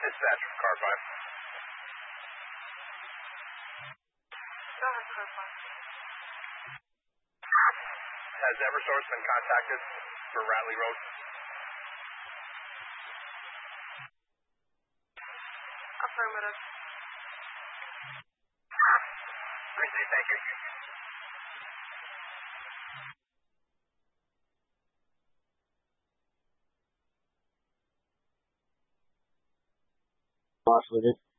Dispatch, car 5. Go ahead, car 5. Has Eversource been contacted for Ratley Road? Affirmative. Appreciate it, thank you. Off with it.